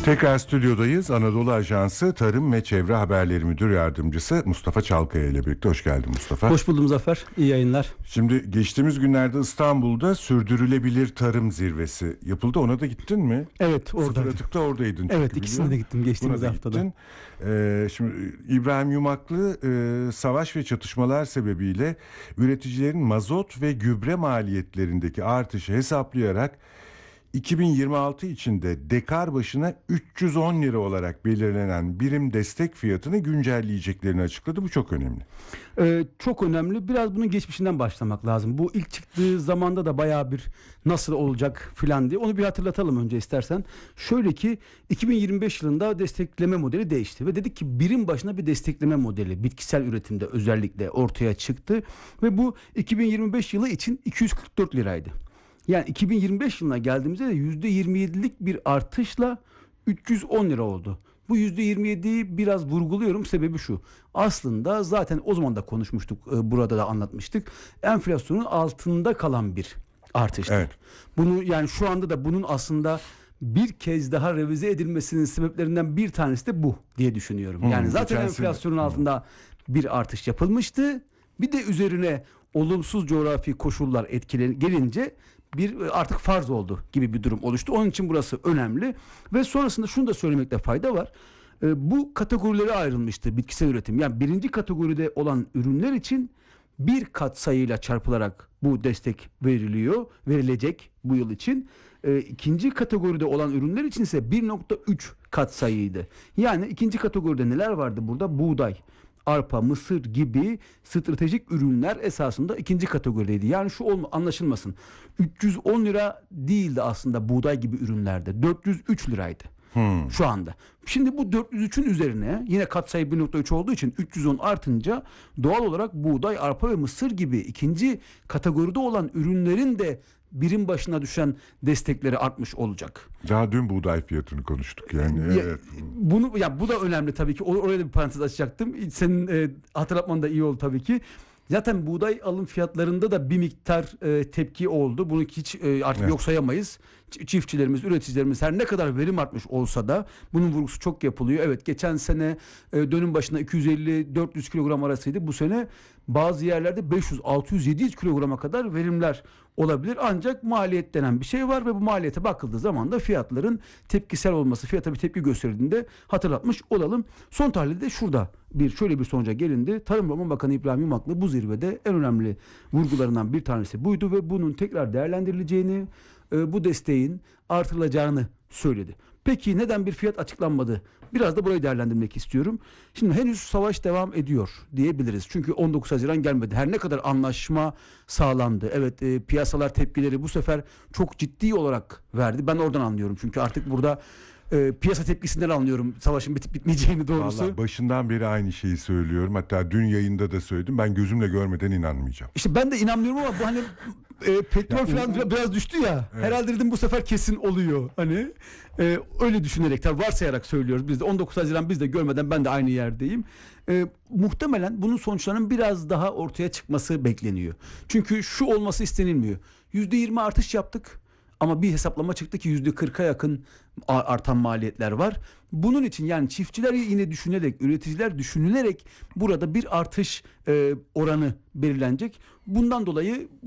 Tekrar stüdyodayız. Anadolu Ajansı Tarım ve Çevre Haberleri Müdür Yardımcısı Mustafa Çalkaya ile birlikte. Hoş geldin Mustafa. Hoş buldum Zafer. İyi yayınlar. Şimdi geçtiğimiz günlerde İstanbul'da sürdürülebilir tarım zirvesi yapıldı. Ona da gittin mi? Evet, orada. Sıfır Atık'ta oradaydın. Evet, ikisine de gittim geçtiğimiz haftada. Şimdi İbrahim Yumaklı savaş ve çatışmalar sebebiyle üreticilerin mazot ve gübre maliyetlerindeki artışı hesaplayarak 2026 içinde dekar başına 310 lira olarak belirlenen birim destek fiyatını güncelleyeceklerini açıkladı. Bu çok önemli. Çok önemli. Biraz bunun geçmişinden başlamak lazım. Bu ilk çıktığı zamanda da bayağı bir nasıl olacak filan diye. Onu bir hatırlatalım önce istersen. Şöyle ki 2025 yılında destekleme modeli değişti. Ve dedik ki birim başına bir destekleme modeli bitkisel üretimde özellikle ortaya çıktı. Ve bu 2025 yılı için 244 liraydı. Yani 2025 yılına geldiğimizde de %27'lik bir artışla 310 lira oldu. Bu %27'yi biraz vurguluyorum. Sebebi şu. Aslında zaten o zaman da konuşmuştuk. Burada da anlatmıştık. Enflasyonun altında kalan bir artıştı. Evet. Bunu yani şu anda da bunun aslında bir kez daha revize edilmesinin sebeplerinden bir tanesi de bu diye düşünüyorum. Yani zaten enflasyonun altında bir artış yapılmıştı. Bir de üzerine olumsuz coğrafi koşullar gelince bir artık farz oldu gibi bir durum oluştu. Onun için burası önemli ve sonrasında şunu da söylemekte fayda var. Bu kategorilere ayrılmıştı bitkisel üretim. Yani birinci kategoride olan ürünler için bir kat sayıyla çarpılarak bu destek verilecek bu yıl için. İkinci kategoride olan ürünler için ise 1.3 kat sayıydı. Yani ikinci kategoride neler vardı burada? Buğday, arpa, mısır gibi stratejik ürünler esasında ikinci kategorideydi. Yani şu anlaşılmasın. 310 lira değildi aslında buğday gibi ürünlerde. 403 liraydı. Şu anda. Şimdi bu 403'ün üzerine yine katsayı 1.3 olduğu için 310 artınca doğal olarak buğday, arpa ve mısır gibi ikinci kategoride olan ürünlerin de birim başına düşen destekleri artmış olacak. Daha dün buğday fiyatını konuştuk yani. Evet. Bu da önemli tabii ki. Oraya da bir parantez açacaktım. Senin hatırlatman da iyi oldu tabii ki. Zaten buğday alım fiyatlarında da bir miktar tepki oldu. Bunu hiç artık yok sayamayız. Çiftçilerimiz, üreticilerimiz her ne kadar verim artmış olsa da bunun vurgusu çok yapılıyor. Evet, geçen sene dönüm başına 250-400 kilogram arasıydı. Bu sene bazı yerlerde 500, 600, 700 kilograma kadar verimler olabilir. Ancak maliyet denen bir şey var ve bu maliyete bakıldığı zaman da fiyatların tepkisel olması, fiyata bir tepki gösterildiğinde hatırlatmış olalım. Son tahlilde şurada şöyle bir sonuca gelindi. Tarım ve Orman Bakanı İbrahim Yumaklı bu zirvede en önemli vurgularından bir tanesi buydu ve bunun tekrar değerlendirileceğini, bu desteğin artırılacağını söyledi. Peki neden bir fiyat açıklanmadı? Biraz da burayı değerlendirmek istiyorum. Şimdi henüz savaş devam ediyor diyebiliriz. Çünkü 19 Haziran gelmedi. Her ne kadar anlaşma sağlandı. Evet, piyasalar tepkileri bu sefer çok ciddi olarak verdi. Ben oradan anlıyorum. Çünkü artık burada piyasa tepkisinden anlıyorum savaşın bitip bitmeyeceğini doğrusu. Vallahi başından beri aynı şeyi söylüyorum. Hatta dün yayında da söyledim. Ben gözümle görmeden inanmayacağım. İşte ben de inanmıyorum ama bu hani petrol falan biraz düştü ya. Evet. Herhalde dedim bu sefer kesin oluyor. Hani öyle düşünerek tabii varsayarak söylüyoruz. Biz de 19 Haziran biz de görmeden ben de aynı yerdeyim. Muhtemelen bunun sonuçlarının biraz daha ortaya çıkması bekleniyor. Çünkü şu olması istenilmiyor. %20 artış yaptık. Ama bir hesaplama çıktı ki %40'a yakın artan maliyetler var. Bunun için yani çiftçiler yine düşünülerek, üreticiler düşünülerek burada bir artış oranı belirlenecek. Bundan dolayı